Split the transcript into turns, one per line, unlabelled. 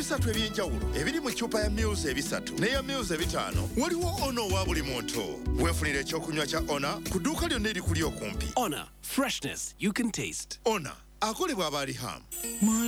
ebisatu eby'enjawulo ebiri mu ccupa ya Muse ebisatu n'eya Muse ebitaano. Waliwo Ono wa buli muntu. Weefunire ekyokunywa kya Ona ku dduuka lyonna erikuli okumpi.
Honor, freshness you can taste.
Ona akolebwa aba Riham.